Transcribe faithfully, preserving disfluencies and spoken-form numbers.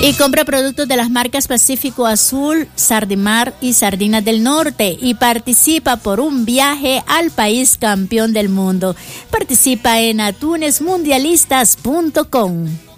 Y compra productos de las marcas Pacífico Azul, Sardimar y Sardinas del Norte y participa por un viaje al país campeón del mundo. Participa en atunes mundialistas punto com.